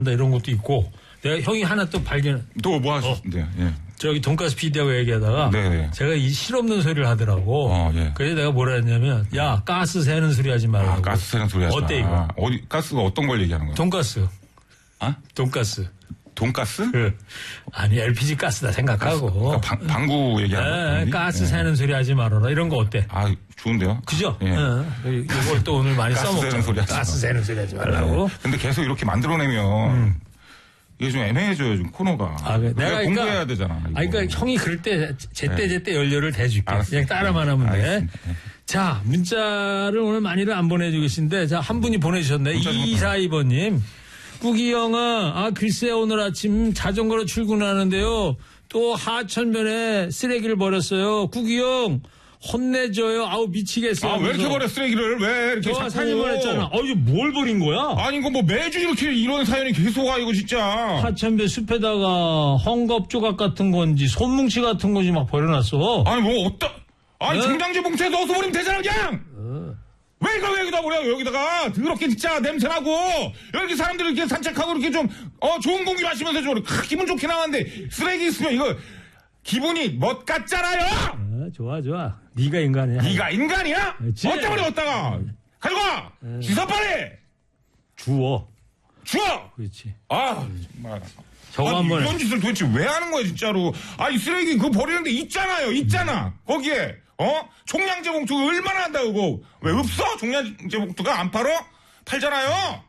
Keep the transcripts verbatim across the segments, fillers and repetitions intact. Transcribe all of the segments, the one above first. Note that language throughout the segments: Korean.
이런 것도 있고 내가 형이 하나 또 발견. 또 뭐 하셨는데? 어. 예. 저기 돈가스 피디하고 얘기하다가 네네. 제가 이 실없는 소리를 하더라고. 어, 예. 그래서 내가 뭐라 했냐면 야 가스 새는 소리 하지 말라고. 아, 가스 새는 소리 하지 마. 어때 이거? 아, 어디 가스가 어떤 걸 얘기하는 거야? 돈가스. 아? 돈가스. 돈가스? 그, 아니 엘피지 가스다 생각하고. 가스, 그러니까 방, 방구 얘기하는 거. 가스 예. 새는 소리 하지 말아라. 이런 거 어때? 아 좋은데요? 그죠? 예. 어. 이걸 또 오늘 많이 써먹자. 가스 새는 소리 하지 가스 새는 소리 하지 말라고. 네. 근데 계속 이렇게 만들어내면 음. 이게 좀 애매해져요, 좀 코너가. 아, 그래. 내가 그러니까, 공부해야 되잖아. 이거. 아, 그러니까 형이 그럴 때 제때 제때 연료를 대줄게. 알았습니다. 그냥 따라만 하면 돼. 알겠습니다. 자, 문자를 오늘 많이들 안 보내주고 계신데, 자, 한 분이 보내주셨네. 이사이 번님. 꾸기 형아, 아, 글쎄 오늘 아침 자전거로 출근하는데요. 또 하천변에 쓰레기를 버렸어요. 꾸기 형, 혼내줘요. 아우, 미치겠어요. 아, 왜 이렇게 버려, 쓰레기를? 왜 이렇게 저 자꾸. 사진 보냈잖아. 어, 이거 뭘 버린 거야? 아니, 이거 뭐 매주 이렇게 이런 사연이 계속 와, 이거 진짜. 하천변 숲에다가 헝겊 조각 같은 건지, 손뭉치 같은 건지 막 버려놨어. 아니, 뭐, 어따. 아니, 네? 중장제 봉투에 넣어서 버리면 되잖아, 그냥! 어. 왜 이걸 왜 여기다 버려, 여기다가. 더럽게 진짜 냄새나고. 여기 사람들이 이렇게 산책하고 이렇게 좀, 어, 좋은 공기 마시면서 좀, 크, 기분 좋게 나왔는데, 쓰레기 있으면 이거, 기분이 멋 같잖아요! 아, 좋아, 좋아. 네가 인간이야. 네가 인간이야? 그렇지. 어디다 버려, 어디다가. 가져가! 주워 빨리! 주워. 주워! 그렇지. 아, 정말. 저거 아니, 한번. 이런 짓을 도대체 왜 하는 거야, 진짜로. 아니, 쓰레기 그거 버리는데 있잖아요, 있잖아. 거기에, 어? 종량제 봉투 얼마나 한다, 그거. 왜 없어? 종량제 봉투가 안 팔어? 팔잖아요?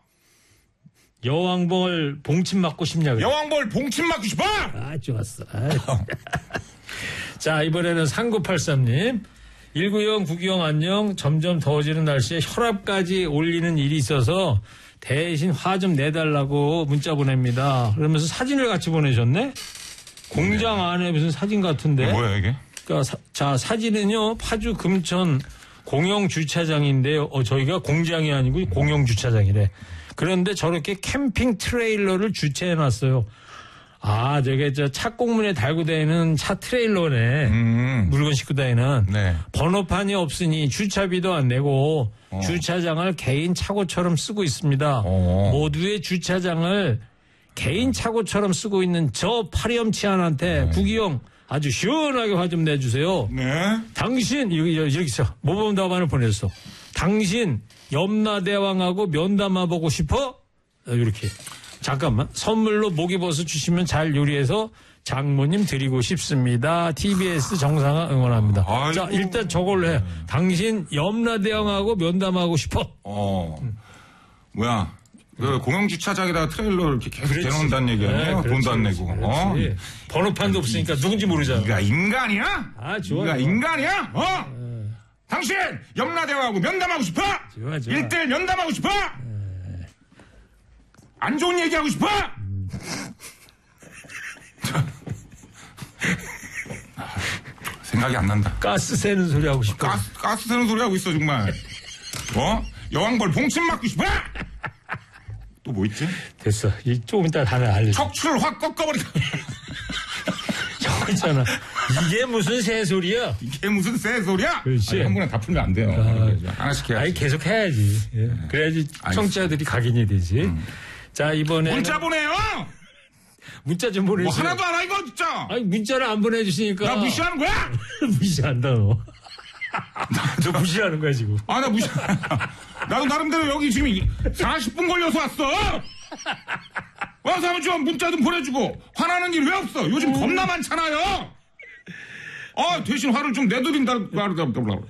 여왕벌 봉침 맞고 싶냐, 그래. 여왕벌 봉침 맞고 싶어? 아, 좋았어. 자, 이번에는 삼구팔삼님. 일구형, 구기형 안녕. 점점 더워지는 날씨에 혈압까지 올리는 일이 있어서 대신 화 좀 내달라고 문자 보냅니다. 그러면서 사진을 같이 보내셨네? 공장 네. 안에 무슨 사진 같은데? 뭐야, 이게? 그러니까 사, 자, 사진은요, 파주 금천 공영 주차장인데요. 어, 저희가 공장이 아니고 공영 주차장이래. 그런데 저렇게 캠핑 트레일러를 주차해놨어요. 아, 저게 저 차공문에 달고 다니는 차 트레일러네. 음. 물건 싣고 다니는. 네. 번호판이 없으니 주차비도 안 내고 어. 주차장을 개인 차고처럼 쓰고 있습니다. 어. 모두의 주차장을 개인 차고처럼 쓰고 있는 저 파렴치한한테 네. 구기형 아주 시원하게 화 좀 내주세요. 네. 당신, 이렇게, 이렇게 써. 모범 답안을 보냈어. 당신, 염라대왕하고 면담해 보고 싶어? 이렇게. 잠깐만. 선물로 목이버섯 주시면 잘 요리해서 장모님 드리고 싶습니다. 티비에스 정상화 응원합니다. 아이고. 자, 일단 저걸로 해. 당신, 염라대왕하고 면담하고 싶어? 어. 음. 뭐야. 그 공영주차장에다가 트레일러를 이렇게 계속 그렇지. 대놓는다는 얘기 아니에요? 네, 돈도 안 그렇지, 내고. 그렇지. 어? 번호판도 없으니까 누군지 모르잖아. 네가 인간이야? 아, 좋아. 네가 좋아. 인간이야? 어? 네. 당신 염라대왕하고 면담하고 싶어? 좋아, 좋아. 일대일 면담하고 싶어? 네. 안 좋은 얘기하고 싶어? 음. 생각이 안 난다. 가스 새는 소리 하고 싶어. 가스, 가스 새는 소리 하고 있어 정말. 어? 여왕벌 봉침 맞고 싶어? 또 뭐 있지? 됐어. 이 조금 이따 다음에 알려줘. 척추를 확 꺾어버리다. 저거 있잖아. 이게 무슨 새소리야? 이게 무슨 새소리야? 그렇지. 아니, 한 번에 다 풀면 안 돼요. 아, 하나씩 해야지. 아니, 계속 해야지. 예. 그래야지 청취자들이 각인이 되지. 음. 자, 이번에. 문자 보내요! 문자 좀 보내주세요. 뭐 하나도 안 하, 이거 진짜! 아니, 문자를 안 보내주시니까. 나 무시하는 거야? 무시한다, 너. 저 무시하는 거야, 지금. 아, 나 무시. 나도 나름대로 여기 지금 사십 분 걸려서 왔어! 와서 한번 좀 문자 좀 보내주고, 화나는 일 왜 없어? 요즘 겁나 많잖아요! 아, 대신 화를 좀 내드린다, 말이다.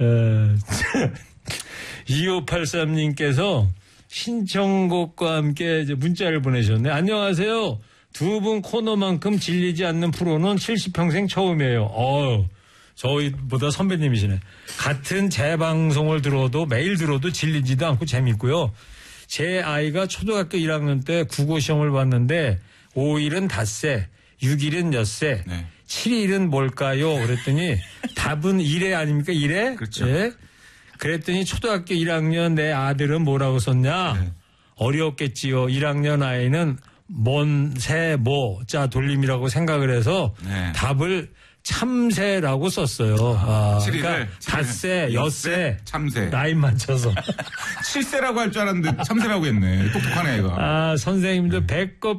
이오팔삼님께서 신청곡과 함께 이제 문자를 보내셨네. 안녕하세요. 두 분 코너만큼 질리지 않는 프로는 칠십 평생 처음이에요. 어우. 저희보다 선배님이시네. 같은 재방송을 들어도 매일 들어도 질리지도 않고 재밌고요. 제 아이가 초등학교 일 학년 때 국어 시험을 봤는데 오 일은 닷새, 육 일은 엿새, 네. 칠 일은 뭘까요? 그랬더니 답은 일회 아닙니까? 일회? 그렇죠. 네. 그랬더니 초등학교 일 학년 내 아들은 뭐라고 썼냐? 네. 어려웠겠지요. 일 학년 아이는 뭔, 새, 뭐, 자, 돌림이라고 생각을 해서 네. 답을 참새라고 썼어요. 아, 칠 일을, 그러니까 닷새, 엿새, 참새. 나이 맞춰서. 칠세라고 할 줄 알았는데 참새라고 했네. 똑똑하네, 얘가. 아, 선생님들 배꼽